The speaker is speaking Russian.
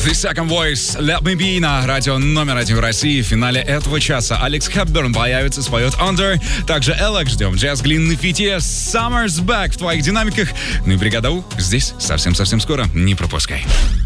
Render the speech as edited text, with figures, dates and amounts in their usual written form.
The Second Voice, Let Me Be на радио номер 1 в России. В финале этого часа Алекс Хепберн появится, споет Under. Также Элек ждем. Джаз Глин на фите. Summer's Back в твоих динамиках. Ну и бригада У здесь совсем-совсем скоро. Не пропускай.